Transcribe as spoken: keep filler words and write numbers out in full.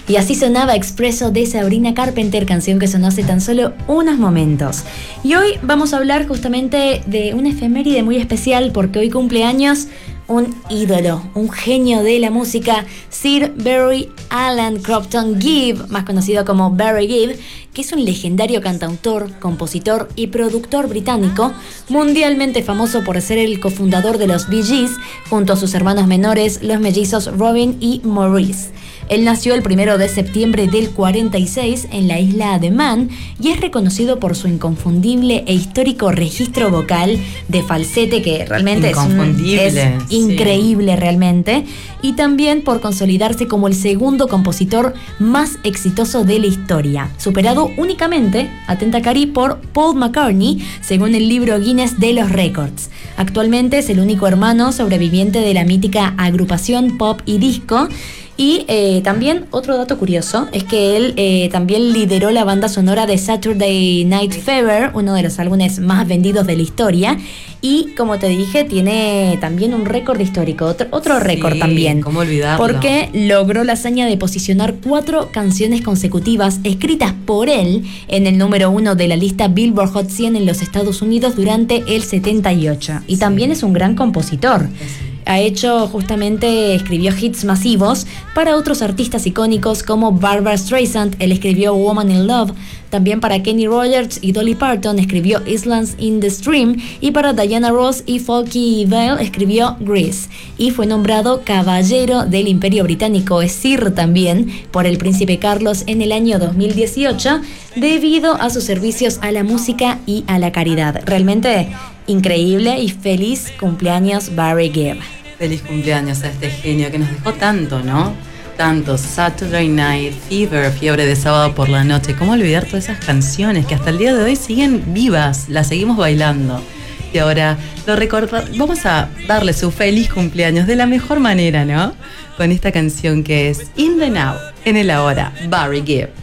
Y así sonaba Expresso de Sabrina Carpenter, canción que sonó hace tan solo unos momentos. Y hoy vamos a hablar justamente de una efeméride muy especial, porque hoy cumple años un ídolo, un genio de la música, Sir Barry Allen Cropton Gibb, más conocido como Barry Gibb, que es un legendario cantautor, compositor y productor británico, mundialmente famoso por ser el cofundador de los Bee Gees, junto a sus hermanos menores, los mellizos Robin y Maurice. Él nació el primero de septiembre del cuarenta y seis en la isla de Man y es reconocido por su inconfundible e histórico registro vocal de falsete, que realmente es, un, es sí. increíble realmente, y también por consolidarse como el segundo compositor más exitoso de la historia, superado únicamente, atenta Cari, por Paul McCartney, según el libro Guinness de los Récords. Actualmente es el único hermano sobreviviente de la mítica agrupación pop y disco. Y eh, también otro dato curioso es que él eh, también lideró la banda sonora de Saturday Night Fever, uno de los álbumes más vendidos de la historia. Y como te dije, tiene también un récord histórico, otro, otro récord sí, también. ¿Cómo olvidarlo? Porque logró la hazaña de posicionar cuatro canciones consecutivas escritas por él en el número uno de la lista Billboard Hot cien en los Estados Unidos durante el setenta y ocho. Y sí. también es un gran compositor. Sí. Ha hecho justamente, escribió hits masivos para otros artistas icónicos como Barbra Streisand. Él escribió Woman in Love. También para Kenny Rogers y Dolly Parton escribió Islands in the Stream. Y para Diana Ross y Folky Vale escribió Grease. Y fue nombrado Caballero del Imperio Británico, es Sir también, por el Príncipe Carlos en el año dos mil dieciocho, debido a sus servicios a la música y a la caridad. Realmente increíble, y feliz cumpleaños Barry Gibb. Feliz cumpleaños a este genio que nos dejó tanto, ¿no? Tanto. Saturday Night Fever, fiebre de sábado por la noche. ¿Cómo olvidar todas esas canciones que hasta el día de hoy siguen vivas? Las seguimos bailando. Y ahora lo recorda- vamos a darle su feliz cumpleaños de la mejor manera, ¿no? Con esta canción que es In the Now, en el ahora, Barry Gibb.